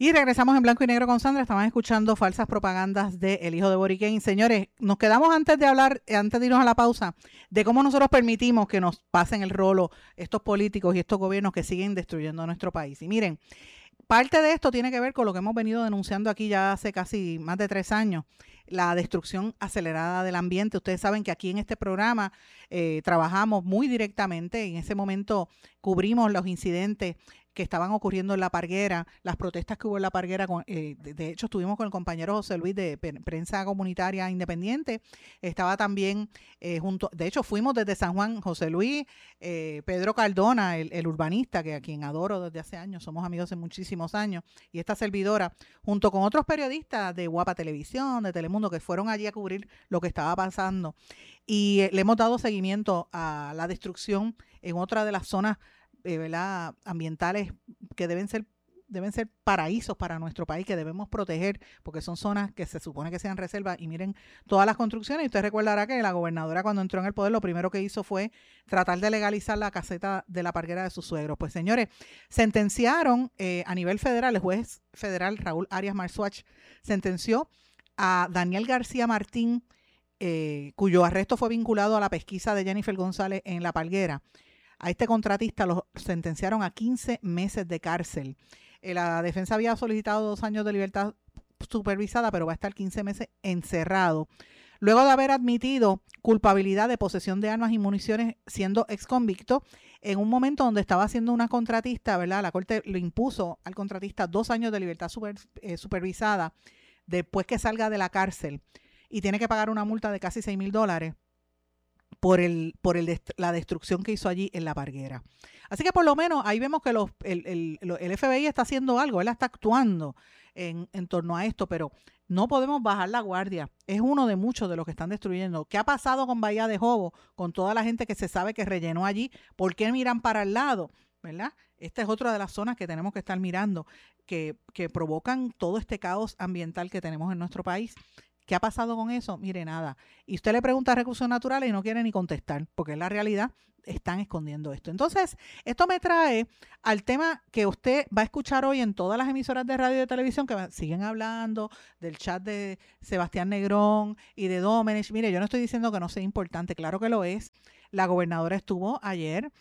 Y regresamos en blanco y negro con Sandra. Estaban escuchando falsas propagandas de El Hijo de Boriken. Señores, nos quedamos antes de irnos a la pausa, de cómo nosotros permitimos que nos pasen el rolo estos políticos y estos gobiernos que siguen destruyendo nuestro país. Y miren, parte de esto tiene que ver con lo que hemos venido denunciando aquí ya hace casi más de 3 años, la destrucción acelerada del ambiente. Ustedes saben que aquí en este programa trabajamos muy directamente. En ese momento cubrimos los incidentes que estaban ocurriendo en La Parguera, las protestas que hubo en La Parguera. De hecho, estuvimos con el compañero José Luis de Prensa Comunitaria Independiente. Estaba también de hecho, fuimos desde San Juan, José Luis, Pedro Cardona, el urbanista, a quien adoro desde hace años, somos amigos hace muchísimos años, y esta servidora, junto con otros periodistas de Guapa Televisión, de Telemundo, que fueron allí a cubrir lo que estaba pasando. Y le hemos dado seguimiento a la destrucción en otra de las zonas ¿verdad? Ambientales que deben ser paraísos para nuestro país, que debemos proteger, porque son zonas que se supone que sean reservas. Y miren todas las construcciones. Y usted recordará que la gobernadora, cuando entró en el poder, lo primero que hizo fue tratar de legalizar la caseta de La Parguera de sus suegros. Pues señores, sentenciaron a nivel federal, el juez federal Raúl Arias Marzuach sentenció a Daniel García Martín, cuyo arresto fue vinculado a la pesquisa de Jennifer González en La Parguera. A este contratista lo sentenciaron a 15 meses de cárcel. La defensa había solicitado 2 años de libertad supervisada, pero va a estar 15 meses encerrado. Luego de haber admitido culpabilidad de posesión de armas y municiones siendo exconvicto, en un momento donde estaba siendo una contratista, ¿verdad? La Corte le impuso al contratista 2 años de libertad supervisada después que salga de la cárcel y tiene que pagar una multa de casi $6,000 por la destrucción que hizo allí en La Parguera. Así que por lo menos ahí vemos que el FBI está haciendo algo, él está actuando en torno a esto, pero no podemos bajar la guardia. Es uno de muchos de los que están destruyendo. ¿Qué ha pasado con Bahía de Jobo, con toda la gente que se sabe que rellenó allí? ¿Por qué miran para el lado? ¿Verdad? Esta es otra de las zonas que tenemos que estar mirando, que provocan todo este caos ambiental que tenemos en nuestro país. ¿Qué ha pasado con eso? Mire, nada. Y usted le pregunta a Recursos Naturales y no quiere ni contestar, porque en la realidad están escondiendo esto. Entonces, esto me trae al tema que usted va a escuchar hoy en todas las emisoras de radio y de televisión que siguen hablando del chat de Sebastián Negrón y de Domenech. Mire, yo no estoy diciendo que no sea importante, claro que lo es. La gobernadora estuvo ayer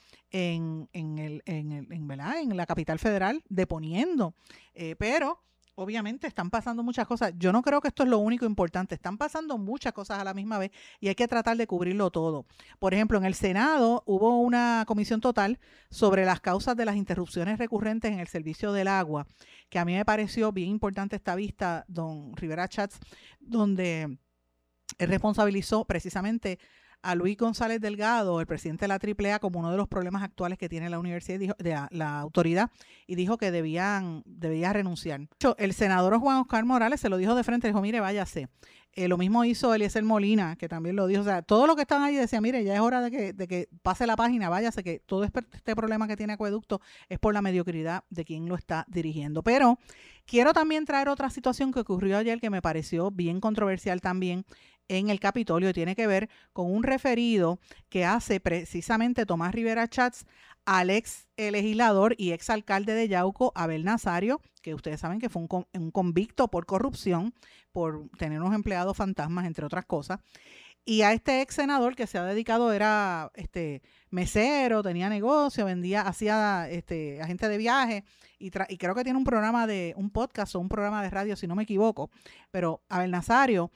¿verdad? En la capital federal deponiendo, pero obviamente están pasando muchas cosas. Yo no creo que esto es lo único importante. Están pasando muchas cosas a la misma vez y hay que tratar de cubrirlo todo. Por ejemplo, en el Senado hubo una comisión total sobre las causas de las interrupciones recurrentes en el servicio del agua, que a mí me pareció bien importante esta vista, don Rivera Chats, donde él responsabilizó precisamente a Luis González Delgado, el presidente de la AAA, como uno de los problemas actuales que tiene la universidad, la autoridad, y dijo que debía renunciar. De hecho, el senador Juan Oscar Morales se lo dijo de frente, dijo, mire, váyase. Lo mismo hizo Eliezer Molina, que también lo dijo. O sea, todos los que estaban ahí decían, mire, ya es hora de que pase la página, váyase, que todo este problema que tiene Acueducto es por la mediocridad de quien lo está dirigiendo. Pero quiero también traer otra situación que ocurrió ayer que me pareció bien controversial también en el Capitolio, y tiene que ver con un referido que hace precisamente Tomás Rivera Chats al ex legislador y ex alcalde de Yauco, Abel Nazario, que ustedes saben que fue un convicto por corrupción, por tener unos empleados fantasmas, entre otras cosas. Y a este ex senador que se ha dedicado, era mesero, tenía negocio, hacía agente de viaje, y creo que tiene un podcast o un programa de radio, si no me equivoco. Pero Abel Nazario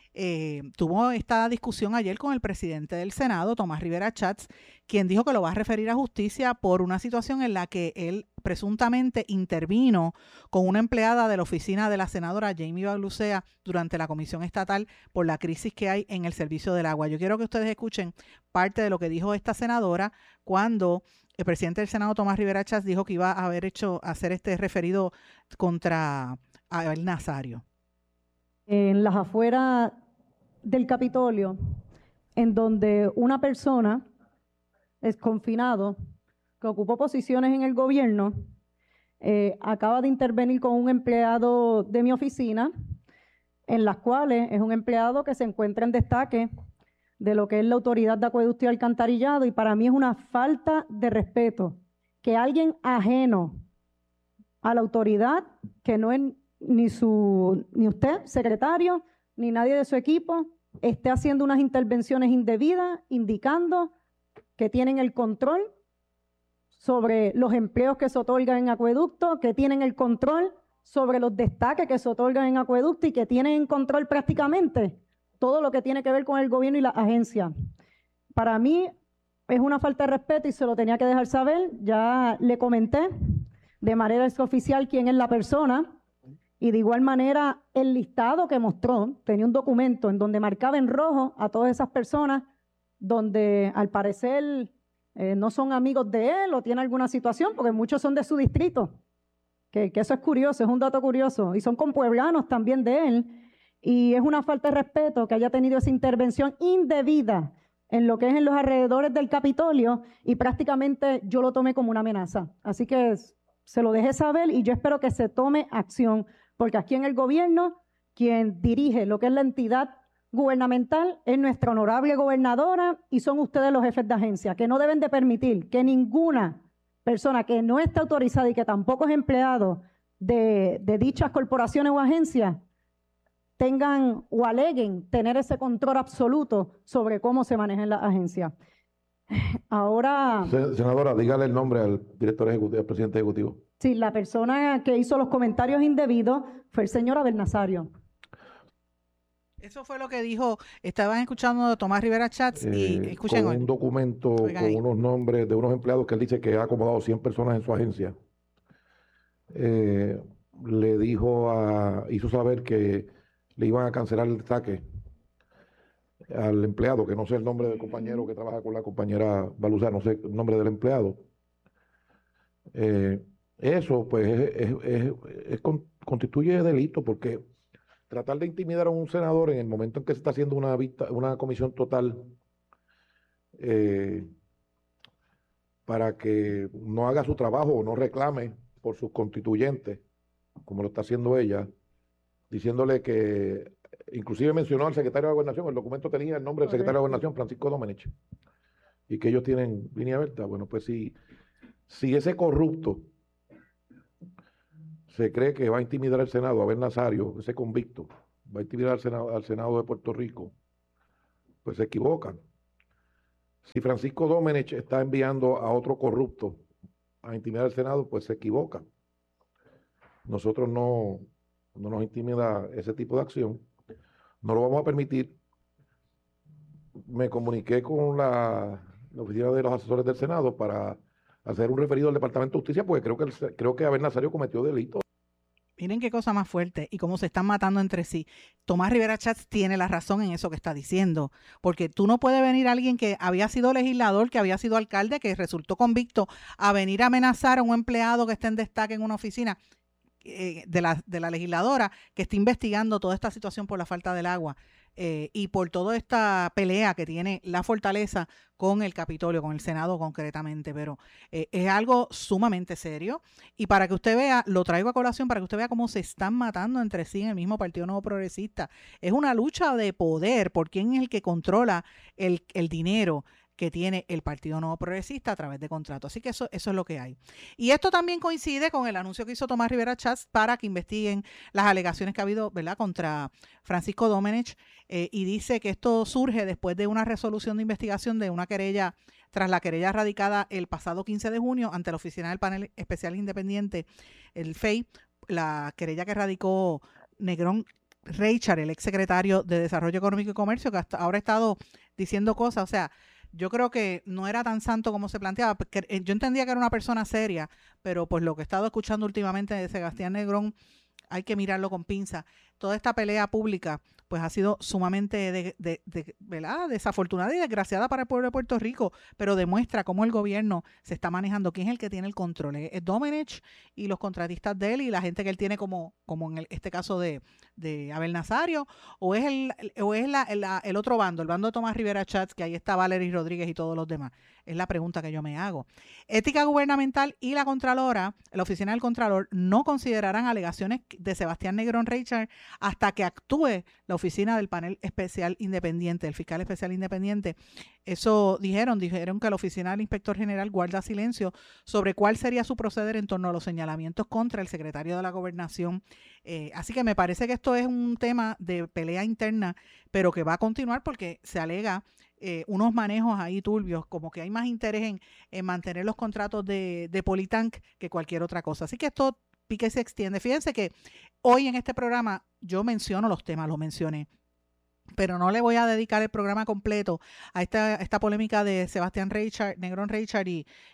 tuvo esta discusión ayer con el presidente del Senado, Tomás Rivera Chats, quien dijo que lo va a referir a justicia por una situación en la que él presuntamente intervino con una empleada de la oficina de la senadora Jamie Baglucea durante la comisión estatal por la crisis que hay en el servicio del agua. Yo quiero que ustedes escuchen parte de lo que dijo esta senadora cuando el presidente del Senado, Tomás Rivera Chats, dijo que iba a hacer este referido contra Abel Nazario. En las afueras del Capitolio, en donde una persona es confinado que ocupó posiciones en el gobierno, acaba de intervenir con un empleado de mi oficina, en las cuales es un empleado que se encuentra en destaque de lo que es la Autoridad de Acueducto y Alcantarillado, y para mí es una falta de respeto que alguien ajeno a la autoridad, que no es ni usted, secretario, ni nadie de su equipo, esté haciendo unas intervenciones indebidas, indicando que tienen el control sobre los empleos que se otorgan en acueducto, que tienen el control sobre los destaques que se otorgan en acueducto y que tienen en control prácticamente todo lo que tiene que ver con el gobierno y la agencia. Para mí es una falta de respeto y se lo tenía que dejar saber. Ya le comenté de manera extraoficial quién es la persona y de igual manera el listado que mostró tenía un documento en donde marcaba en rojo a todas esas personas donde al parecer no son amigos de él o tiene alguna situación, porque muchos son de su distrito, que eso es curioso, es un dato curioso, y son compueblanos también de él, y es una falta de respeto que haya tenido esa intervención indebida en lo que es en los alrededores del Capitolio, y prácticamente yo lo tomé como una amenaza. Así que se lo dejé saber y yo espero que se tome acción, porque aquí en el gobierno, quien dirige lo que es la entidad gubernamental es nuestra honorable gobernadora y son ustedes los jefes de agencia, que no deben de permitir que ninguna persona que no esté autorizada y que tampoco es empleado de dichas corporaciones o agencias tengan o aleguen tener ese control absoluto sobre cómo se manejan las agencias. Ahora... Senadora, dígale el nombre al director ejecutivo, al presidente ejecutivo. Sí, la persona que hizo los comentarios indebidos fue el señor Abel Nazario. Eso fue lo que dijo, estaban escuchando a Tomás Rivera Chats y escuchen con un documento con unos nombres de unos empleados que él dice que ha acomodado 100 personas en su agencia. Le hizo saber que le iban a cancelar el destaque al empleado, que no sé el nombre del compañero que trabaja con la compañera Baluzá, no sé el nombre del empleado. Eso pues constituye delito, porque tratar de intimidar a un senador en el momento en que se está haciendo una comisión total para que no haga su trabajo o no reclame por sus constituyentes, como lo está haciendo ella, diciéndole que, inclusive mencionó al secretario de Gobernación, el documento tenía el nombre del secretario de Gobernación, Francisco Domenech, y que ellos tienen línea abierta. Bueno, pues si ese corrupto se cree que va a intimidar al Senado, a Abel Nazario, ese convicto, va a intimidar al Senado de Puerto Rico, pues se equivocan. Si Francisco Domenech está enviando a otro corrupto a intimidar al Senado, pues se equivoca. Nosotros no nos intimida ese tipo de acción, no lo vamos a permitir. Me comuniqué con la oficina de los asesores del Senado para hacer un referido al Departamento de Justicia, porque creo que Abel Nazario cometió delito. Miren qué cosa más fuerte y cómo se están matando entre sí. Tomás Rivera Chats tiene la razón en eso que está diciendo, porque tú no puedes venir alguien que había sido legislador, que había sido alcalde, que resultó convicto, a venir a amenazar a un empleado que esté en destaque en una oficina de la legisladora que está investigando toda esta situación por la falta del agua. Y por toda esta pelea que tiene la Fortaleza con el Capitolio, con el Senado concretamente, pero es algo sumamente serio, y para que usted vea, lo traigo a colación para que usted vea cómo se están matando entre sí en el mismo Partido Nuevo Progresista. Es una lucha de poder por quién es el que controla el dinero que tiene el Partido Nuevo Progresista a través de contratos. Así que eso es lo que hay. Y esto también coincide con el anuncio que hizo Tomás Rivera Chats para que investiguen las alegaciones que ha habido, ¿verdad?, contra Francisco Domenech, y dice que esto surge después de una resolución de investigación de una querella, tras la querella radicada el pasado 15 de junio ante la Oficina del Panel Especial Independiente, el FEI, la querella que radicó Negrón Reichard, el exsecretario de Desarrollo Económico y Comercio, que hasta ahora ha estado diciendo cosas. O sea, yo creo que no era tan santo como se planteaba. Yo entendía que era una persona seria, pero pues lo que he estado escuchando últimamente de Sebastián Negrón, hay que mirarlo con pinza. Toda esta pelea pública pues ha sido sumamente ¿verdad?, desafortunada y desgraciada para el pueblo de Puerto Rico, pero demuestra cómo el gobierno se está manejando, quién es el que tiene el control. ¿Es Domenech y los contratistas de él y la gente que él tiene como en este caso de Abel Nazario, o es el otro bando, el bando de Tomás Rivera Chats, que ahí está Valery Rodríguez y todos los demás? Es la pregunta que yo me hago. Ética Gubernamental y la Contralora, la Oficina del Contralor, no considerarán alegaciones de Sebastián Negrón Reichard hasta que actúe la oficina del panel especial independiente, el fiscal especial independiente. Eso dijeron que la oficina del inspector general guarda silencio sobre cuál sería su proceder en torno a los señalamientos contra el secretario de la Gobernación. Así que me parece que esto es un tema de pelea interna, pero que va a continuar porque se alega unos manejos ahí turbios, como que hay más interés en mantener los contratos de Politank que cualquier otra cosa. Así que esto pique y se extiende. Fíjense que hoy en este programa yo menciono los temas, los mencioné, pero no le voy a dedicar el programa completo a esta polémica de Sebastián Reichard, Negrón Reichard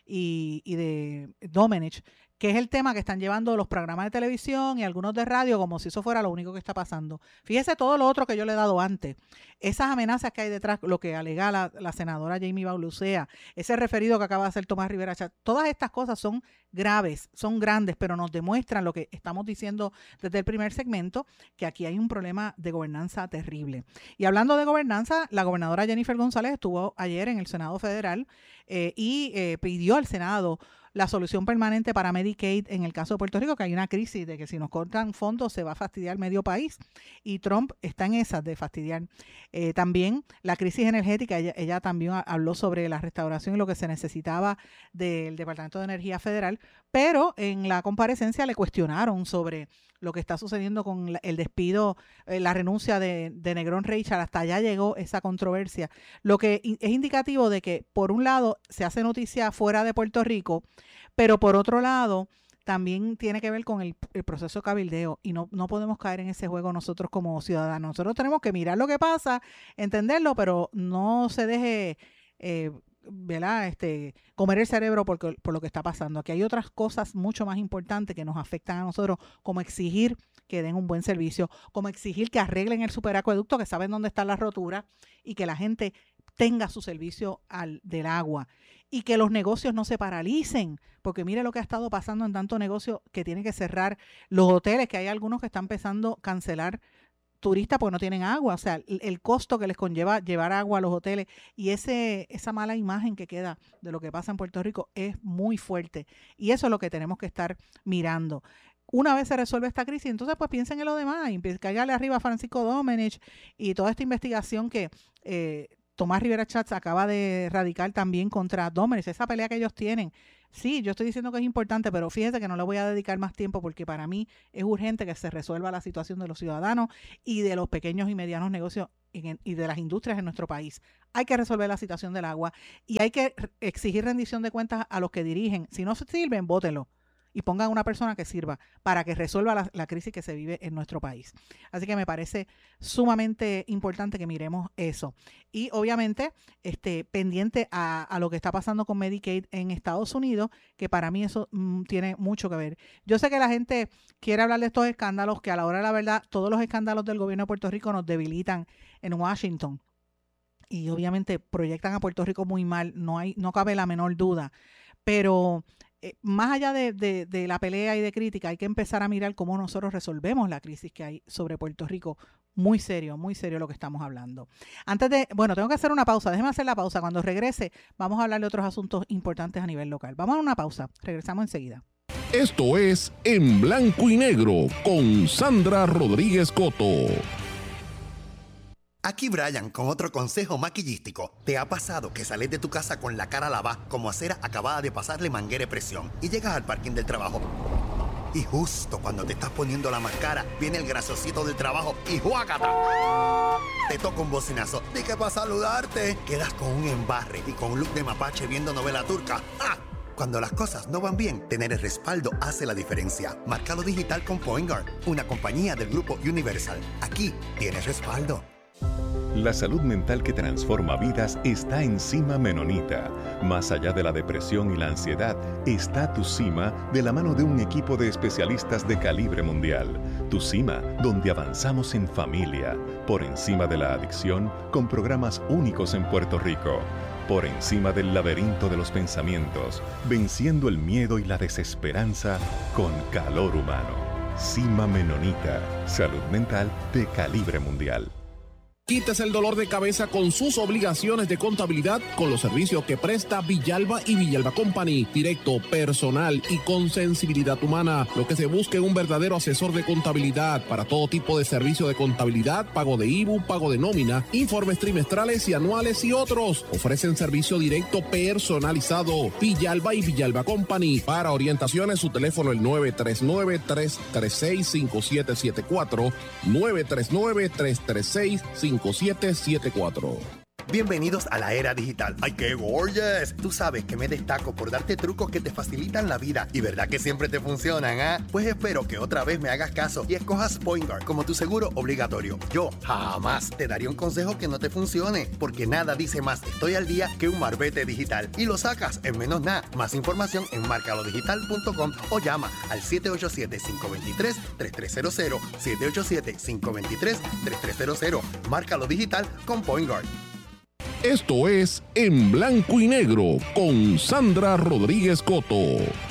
y de Domenech, que es el tema que están llevando los programas de televisión y algunos de radio como si eso fuera lo único que está pasando. Fíjese todo lo otro que yo le he dado antes. Esas amenazas que hay detrás, lo que alega la senadora Jamie Baulucea, ese referido que acaba de hacer Tomás Rivera Chatz, todas estas cosas son graves, son grandes, pero nos demuestran lo que estamos diciendo desde el primer segmento, que aquí hay un problema de gobernanza terrible. Y hablando de gobernanza, la gobernadora Jennifer González estuvo ayer en el Senado Federal y pidió al Senado la solución permanente para Medicaid en el caso de Puerto Rico, que hay una crisis de que si nos cortan fondos se va a fastidiar medio país y Trump está en esas de fastidiar. También la crisis energética, ella también habló sobre la restauración y lo que se necesitaba del Departamento de Energía Federal, pero en la comparecencia le cuestionaron sobre lo que está sucediendo con el despido, la renuncia de Negrón Reichard. Hasta allá llegó esa controversia, lo que es indicativo de que por un lado se hace noticia fuera de Puerto Rico, pero por otro lado también tiene que ver con el proceso de cabildeo y no podemos caer en ese juego nosotros como ciudadanos. Nosotros tenemos que mirar lo que pasa, entenderlo, pero no se deje ¿verdad? Comer el cerebro por lo que está pasando. Aquí hay otras cosas mucho más importantes que nos afectan a nosotros, como exigir que den un buen servicio, como exigir que arreglen el superacueducto, que saben dónde están las roturas y que la gente tenga su servicio del agua y que los negocios no se paralicen, porque mire lo que ha estado pasando en tanto negocio que tienen que cerrar los hoteles, que hay algunos que están empezando a cancelar turistas porque no tienen agua, o sea, el costo que les conlleva llevar agua a los hoteles y esa mala imagen que queda de lo que pasa en Puerto Rico es muy fuerte y eso es lo que tenemos que estar mirando. Una vez se resuelve esta crisis, entonces pues piensen en lo demás, y cállale arriba a Francisco Domenech y toda esta investigación que Tomás Rivera Chatz acaba de radicar también contra Domenech, esa pelea que ellos tienen. Sí, yo estoy diciendo que es importante, pero fíjese que no le voy a dedicar más tiempo porque para mí es urgente que se resuelva la situación de los ciudadanos y de los pequeños y medianos negocios y de las industrias en nuestro país. Hay que resolver la situación del agua y hay que exigir rendición de cuentas a los que dirigen. Si no se sirven, bótenlo y pongan una persona que sirva para que resuelva la crisis que se vive en nuestro país. Así que me parece sumamente importante que miremos eso. Y obviamente pendiente a lo que está pasando con Medicaid en Estados Unidos, que para mí eso tiene mucho que ver. Yo sé que la gente quiere hablar de estos escándalos, que a la hora de la verdad todos los escándalos del gobierno de Puerto Rico nos debilitan en Washington. Y obviamente proyectan a Puerto Rico muy mal, no cabe la menor duda. Pero más allá de la pelea y de crítica, hay que empezar a mirar cómo nosotros resolvemos la crisis que hay sobre Puerto Rico. Muy serio lo que estamos hablando. Tengo que hacer una pausa. Déjeme hacer la pausa. Cuando regrese, vamos a hablar de otros asuntos importantes a nivel local. Vamos a una pausa. Regresamos enseguida. Esto es En Blanco y Negro con Sandra Rodríguez Coto. Aquí Brian con otro consejo maquillístico. ¿Te ha pasado que sales de tu casa con la cara lavada como acera acabada de pasarle manguera de presión y llegas al parking del trabajo? Y justo cuando te estás poniendo la máscara, viene el graciosito del trabajo y ¡juácata! Te toca un bocinazo. ¿De qué para saludarte? Quedas con un embarre y con un look de mapache viendo novela turca. ¡Ah! Cuando las cosas no van bien, tener el respaldo hace la diferencia. Márcalo digital con Point Guard, una compañía del grupo Universal. Aquí tienes respaldo. La salud mental que transforma vidas está en Cima Menonita. Más allá de la depresión y la ansiedad, está Tu Cima de la mano de un equipo de especialistas de calibre mundial. Tu Cima, donde avanzamos en familia, por encima de la adicción, con programas únicos en Puerto Rico. Por encima del laberinto de los pensamientos, venciendo el miedo y la desesperanza con calor humano. Cima Menonita, salud mental de calibre mundial. Quítese el dolor de cabeza con sus obligaciones de contabilidad con los servicios que presta Villalba y Villalba Company. Directo, personal y con sensibilidad humana. Lo que se busca es un verdadero asesor de contabilidad para todo tipo de servicio de contabilidad, pago de IBU, pago de nómina, informes trimestrales y anuales y otros. Ofrecen servicio directo personalizado. Villalba y Villalba Company. Para orientaciones, su teléfono el 939-336-5774, 939-336-5774. Bienvenidos a la era digital. ¡Ay, qué gorgeous! Tú sabes que me destaco por darte trucos que te facilitan la vida. ¿Y verdad que siempre te funcionan, ah? Pues espero que otra vez me hagas caso y escojas PointGuard como tu seguro obligatorio. Yo jamás te daría un consejo que no te funcione, porque nada dice más estoy al día que un marbete digital. Y lo sacas en menos nada. Más información en marcalodigital.com o llama al 787-523-3300. 787-523-3300. Márcalo digital con PointGuard. Esto es En Blanco y Negro con Sandra Rodríguez Coto.